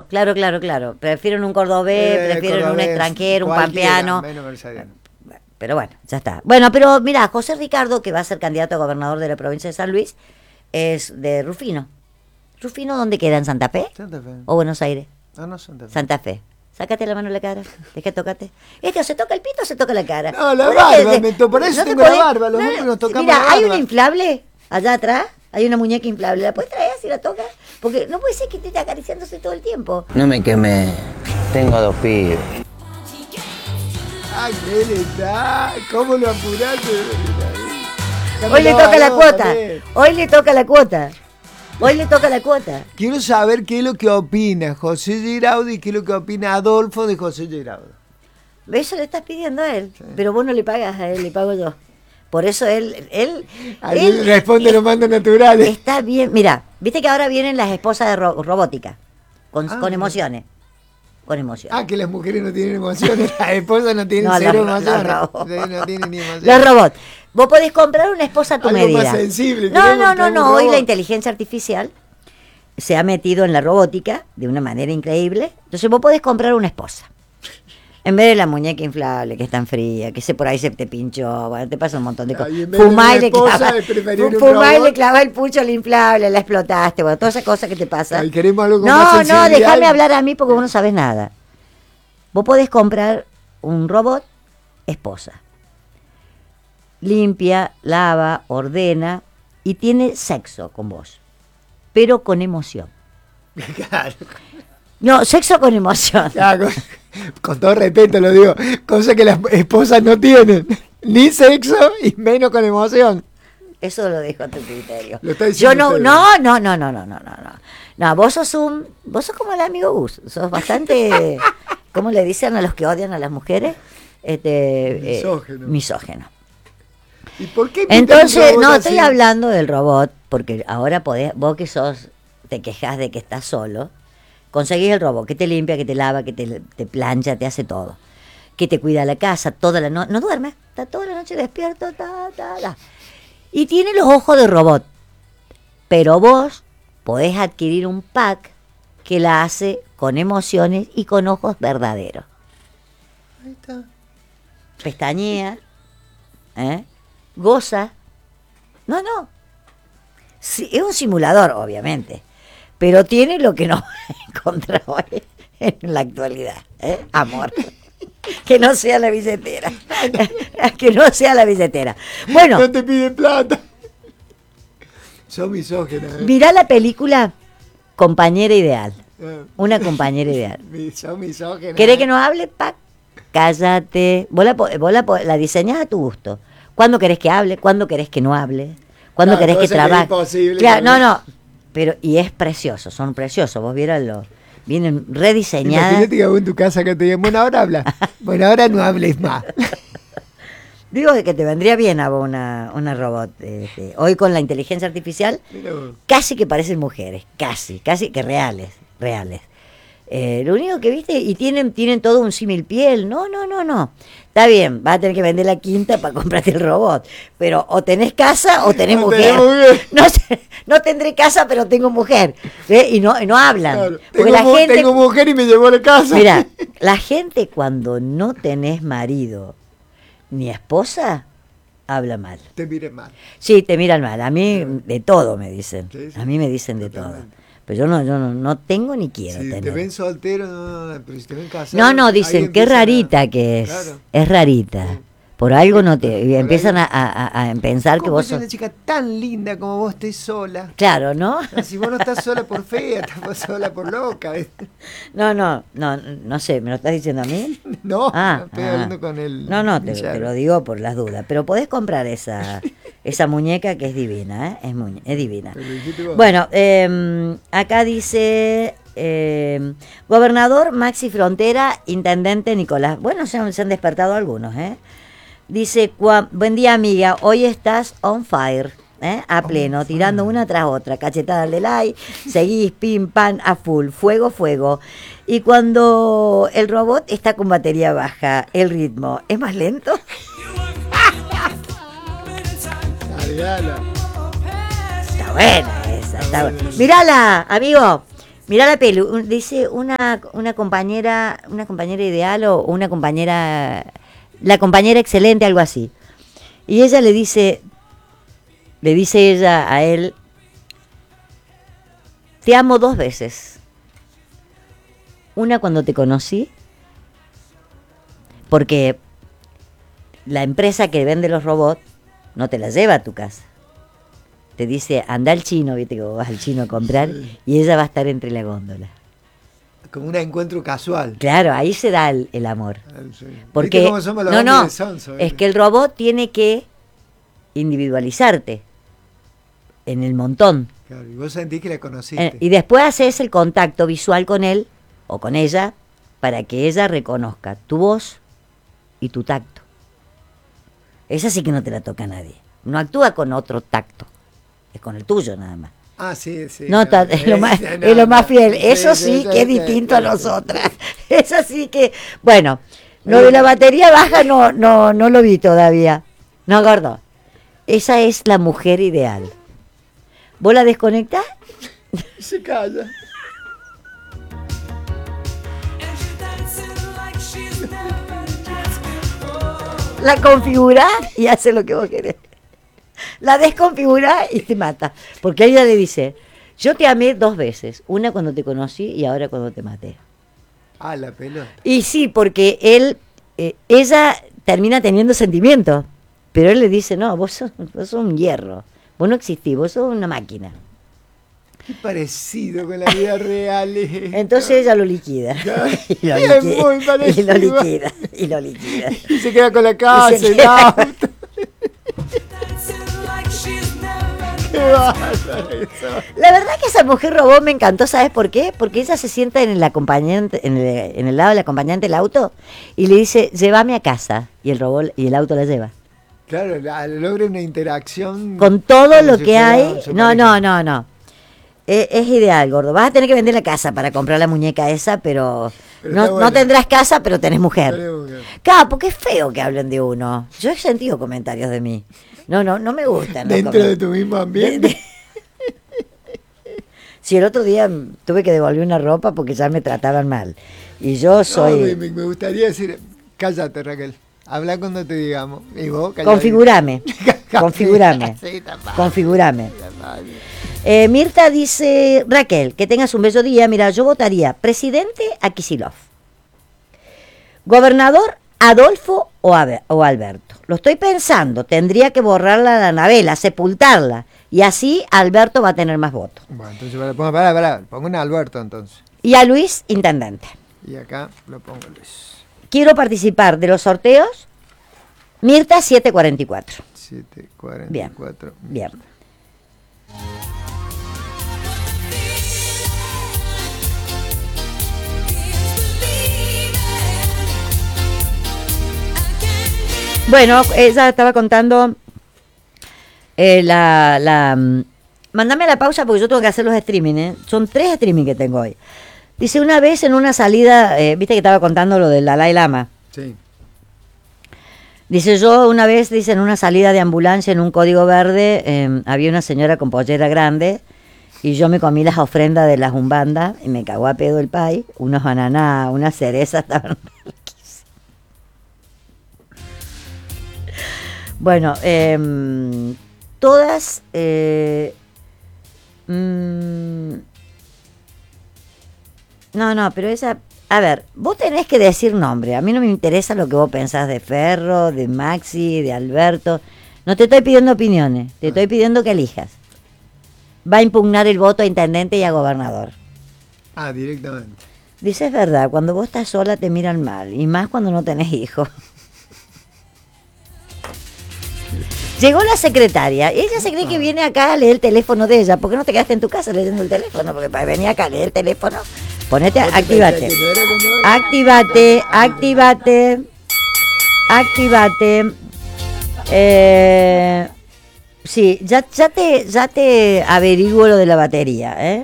Claro. Prefieren un cordobés, prefieren un extranjero, un pampeano. Pero bueno, ya está. Bueno, pero mira, José Ricardo, que va a ser candidato a gobernador de la provincia de San Luis, es de Rufino. ¿Rufino dónde queda? ¿En Santa Fe? Santa Fe. ¿O Buenos Aires? No, Santa Fe. Santa Fe. Sácate la mano en la cara. Deja tocarte. O se toca el pito o se toca la cara. No, la barba. Por eso tengo la barba. Los hombres nos tocamos la barba. Mira, hay un inflable allá atrás. Hay una muñeca inflable. ¿La puedes traer si la tocas? Porque no puede ser que esté acariciándose todo el tiempo. No me quemé. Tengo 2 pibes. Ay, él está. ¿Cómo lo apuraste? Hoy le toca la cuota. Hoy le toca la cuota. Quiero saber qué es lo que opina José Giraudo y qué es lo que opina Adolfo de José Giraudo. Eso le estás pidiendo a él, sí. Pero vos no le pagas a él, le pago yo. Por eso él responde los mandos naturales. Está bien. Mira, viste que ahora vienen las esposas de robótica, con emociones. Con emociones. Que las mujeres no tienen emociones, las esposas no tienen cero emociones. No tienen ni emociones. Los robots. Vos podés comprar una esposa a tu algo medida. Más sensible. No. Hoy la inteligencia artificial se ha metido en la robótica de una manera increíble. Entonces vos podés comprar una esposa. En vez de la muñeca inflable, que es tan fría, que por ahí se te pinchó, bueno, te pasa un montón de cosas. Fumá y le clavás el pucho al inflable, la explotaste, bueno, todas esas cosas que te pasan. Queremos algo con más sensibilidad. No, déjame hablar a mí porque vos no sabés nada. Vos podés comprar un robot esposa. Limpia, lava, ordena y tiene sexo con vos, pero con emoción. Claro. No, sexo con emoción. Claro, con todo respeto lo digo, cosa que las esposas no tienen, ni sexo y menos con emoción. Eso lo dejo a tu criterio. Lo está diciendo No, vos sos como el amigo Gus, sos bastante, ¿cómo le dicen a los que odian a las mujeres? Misógeno. ¿Y por qué? Entonces, estoy hablando del robot, porque ahora vos que te quejas de que estás solo, conseguís el robot que te limpia, que te lava, que te plancha, te hace todo, que te cuida la casa toda la noche, no duerme, está toda la noche despierto, y tiene los ojos de robot, pero vos podés adquirir un pack que la hace con emociones y con ojos verdaderos. Ahí está. Pestañea, goza. No. Sí, es un simulador, obviamente, pero tiene lo que no encontrar hoy en la actualidad, amor. Que no sea la billetera. Que no sea la billetera. Bueno. No te piden plata. Son misógenas. Mirá la película Compañera Ideal. Una compañera ideal. Son misógenas. ¿Querés que nos hable? Cállate. Vos la diseñás a tu gusto. ¿Cuándo querés que hable? ¿Cuándo querés que no hable? ¿Cuándo querés que trabaje? Claro, no. Pero, y es precioso, son preciosos. Vos vieronlo. Vienen rediseñadas. Imagínate que vos en tu casa que te digan, bueno, ahora habla. Bueno, ahora no hables más. Digo que te vendría bien a vos una robot. Hoy con la inteligencia artificial, casi que parecen mujeres. Casi que reales. Lo único que viste, y tienen todo un símil piel. No. Está bien, vas a tener que vender la quinta para comprarte el robot. Pero o tenés casa o tenés mujer. No tendré casa, pero tengo mujer. Y no hablan. Claro. Tengo mujer y me llevó a la casa. Mira, la gente cuando no tenés marido ni esposa, habla mal. Te miran mal. Sí, te miran mal. A mí de todo me dicen. Sí. A mí me dicen de todo. Pero yo no tengo ni quiero tener. Si te ven soltero, pero si te ven casado... No, dicen, qué rarita que es. Claro. Es rarita. Sí. Por algo no te... Y empiezan a pensar que vos sos... una chica tan linda como vos estés sola. Claro, ¿no? Si vos no estás sola por fea, estás sola por loca. No sé, ¿me lo estás diciendo a mí? No, estoy hablando con él. No, te lo digo por las dudas. Pero podés comprar esa muñeca que es divina, es divina. Bueno, acá dice... gobernador Maxi Frontera, intendente Nicolás. Bueno, se han despertado algunos, Dice, buen día amiga, hoy estás on fire, a pleno, tirando una tras otra, cachetada al delay, seguís pim pam a full, fuego. Y cuando el robot está con batería baja, el ritmo es más lento. Está buena esa, está buena. Mírala, amigo. Mirá la peli, dice una compañera ideal o una compañera, la compañera excelente, algo así. Y ella le dice ella a él, te amo 2 veces. Una cuando te conocí, porque la empresa que vende los robots no te la lleva a tu casa. Te dice, anda al chino, viste que vos vas al chino a comprar, sí. Y ella va a estar entre la góndola. Como un encuentro casual. Claro, ahí se da el amor. Sí. Porque cómo somos los hombres de sonso, es que el robot tiene que individualizarte en el montón. Claro, y vos sentís que la conociste. Y después haces el contacto visual con él o con ella para que ella reconozca tu voz y tu tacto. Esa sí que no te la toca a nadie. No actúa con otro tacto. Es con el tuyo nada más. Ah, sí. No, es lo más fiel. Eso sí que es distinto a nosotras. Eso sí que... Bueno, lo de la batería baja no lo vi todavía. No, gordo. Esa es la mujer ideal. ¿Vos la desconectás? Se calla. La configurás y hace lo que vos querés. La desconfigurás y te mata. Porque ella le dice, yo te amé 2 veces. Una cuando te conocí y ahora cuando te maté. Ah, la pelota. Y sí, porque ella termina teniendo sentimientos. Pero él le dice, no, vos sos un hierro. Vos no existís, vos sos una máquina. Qué parecido con la vida real. Entonces ella lo liquida. Es muy parecido. Y lo liquida. Y se queda con la casa, el auto. Qué bárbaro eso. La verdad que esa mujer robot me encantó, ¿sabes por qué? Porque ella se sienta en el acompañante, en el lado del acompañante del auto y le dice, llévame a casa. Y el robot y el auto la lleva. Claro, logra una interacción con todo lo que hay. No. Es ideal, gordo. Vas a tener que vender la casa para comprar la muñeca esa, pero no tendrás casa, pero tenés mujer. Claro, porque es feo que hablen de uno. Yo he sentido comentarios de mí. No me gustan. Dentro de tu mismo ambiente. Si el otro día tuve que devolver una ropa porque ya me trataban mal. Y yo soy... Me gustaría decir, cállate, Raquel. Habla cuando te digamos. Y vos, configurame. Mirta dice, Raquel, que tengas un bello día. Mira, yo votaría presidente a Kicillof, gobernador Adolfo o Alberto. Lo estoy pensando, tendría que borrarla la Anabela, sepultarla, y así Alberto va a tener más votos. Bueno, entonces pongo un Alberto entonces. Y a Luis, intendente. Y acá lo pongo Luis. Quiero participar de los sorteos. Mirta 744. 744. Bien. Bueno, ella estaba contando mándame a la pausa porque yo tengo que hacer los streaming, Son 3 streaming que tengo hoy. Dice, una vez en una salida, viste que estaba contando lo del Dalai Lama. Sí. Dice, yo una vez, en una salida de ambulancia en un código verde, había una señora con pollera grande y yo me comí las ofrendas de las umbandas y me cagó a pedo el pay, unos ananá, unas cerezas, estaban riquísimas. Bueno, todas... No, pero esa... A ver, vos tenés que decir nombre. A mí no me interesa lo que vos pensás de Ferro, de Maxi, de Alberto. No te estoy pidiendo opiniones, te estoy pidiendo que elijas. Va a impugnar el voto a intendente y a gobernador. Ah, directamente. Dice, es verdad, cuando vos estás sola te miran mal, y más cuando no tenés hijos. Llegó la secretaria, y ella se cree que viene acá a leer el teléfono de ella. ¿Por qué no te quedaste en tu casa leyendo el teléfono? Porque para venir acá a leer el teléfono, ponete, activate. Sí, ya te averiguo lo de la batería,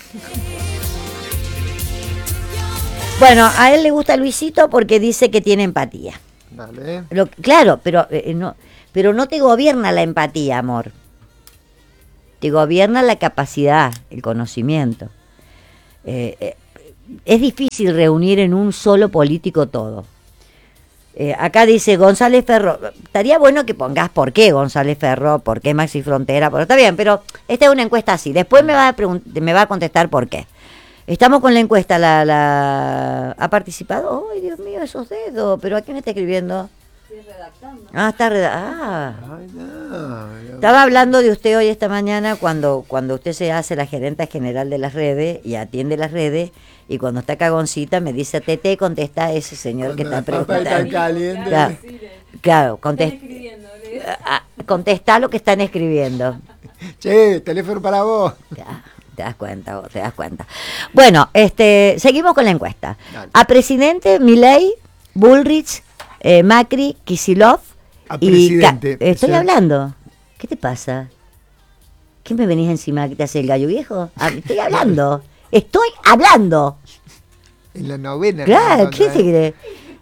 Bueno, a él le gusta Luisito porque dice que tiene empatía. Vale. Claro, pero no te gobierna la empatía, amor. Te gobierna la capacidad, el conocimiento. es difícil reunir en un solo político todo. Acá dice González Ferro, estaría bueno que pongas por qué González Ferro, por qué Maxi Frontera, pero está bien, pero esta es una encuesta así, después me va a contestar por qué. Estamos con la encuesta, ¿ha participado? ¡Ay, Dios mío, esos dedos! ¿Pero a quién está escribiendo? Estoy redactando. Está redactando. Estaba hablando de usted hoy esta mañana cuando usted se hace la gerenta general de las redes y atiende las redes, y cuando está cagoncita me dice, Tete, contesta a ese señor que está preguntando. Claro, contesta lo que están escribiendo. Che, teléfono para vos. Te das cuenta vos, te das cuenta. Bueno, seguimos con la encuesta. Dale. A presidente Milei, Bullrich, Macri, Kicillof y estoy hablando. ¿Qué te pasa? ¿Qué me venís encima que te hace el gallo viejo? Estoy hablando. Estoy hablando. En la novena. Claro, ¿qué te cree?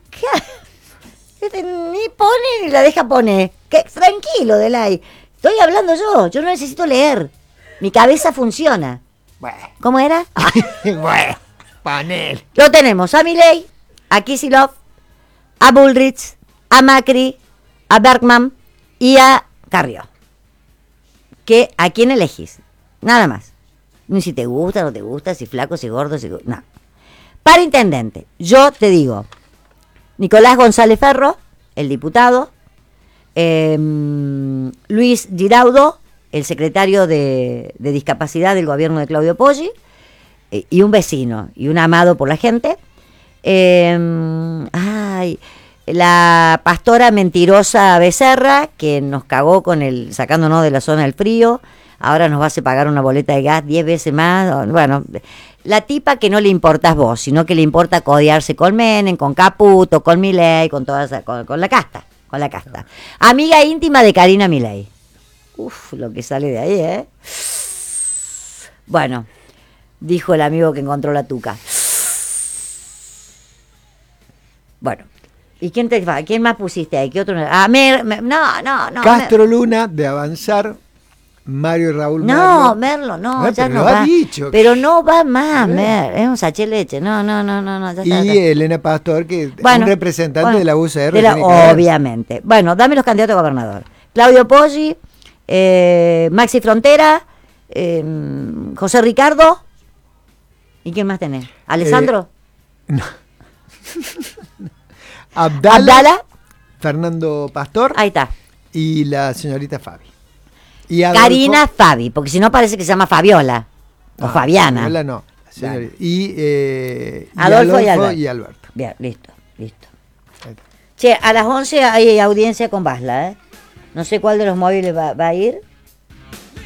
Ni pone ni la deja poner. Tranquilo, Delay. Estoy hablando yo no necesito leer. Mi cabeza funciona. Bueno. ¿Cómo era? Bueno, panel. Lo tenemos a Milei, a Kicillof, a Bullrich, a Macri, a Bergman y a Carrió. ¿A quién elegís? Nada más. Ni si te gusta, no te gusta, si flaco, si gordo, si... No. Para intendente, yo te digo, Nicolás González Ferro, el diputado, Luis Giraudo, el secretario de discapacidad del gobierno de Claudio Poggi, y un vecino, y un amado por la gente. La pastora mentirosa Becerra, que nos cagó sacándonos de la zona del frío. Ahora nos va a hacer pagar una boleta de gas 10 veces más. Bueno, la tipa que no le importas vos, sino que le importa codearse con Menem, con Caputo, con Milei, con la casta. Con la casta. Amiga íntima de Karina Milei. Uf, lo que sale de ahí, Bueno, dijo el amigo que encontró la tuca. Bueno, ¿y quién más pusiste ahí? ¿Qué otro? No. Castro Luna, de Avanzar. Mario y Raúl Merlo. No, Merlo, no, ya no va. Dicho. Pero no va más, es un sachet leche. No. Ya y está. Elena Pastor, que es un representante de la UCR. Obviamente. Bueno, dame los candidatos a gobernador. Claudio Poggi, Maxi Frontera, José Ricardo. ¿Y quién más tenés? ¿Alessandro? No. Abdala, Fernando Pastor. Ahí está. Y la señorita Fabi. Y Karina Fabi, porque si no parece que se llama Fabiola o Fabiana. Fabiola no. Y Adolfo y Alberto. Bien, listo. Che, a las 11 hay audiencia con Basla, No sé cuál de los móviles va a ir.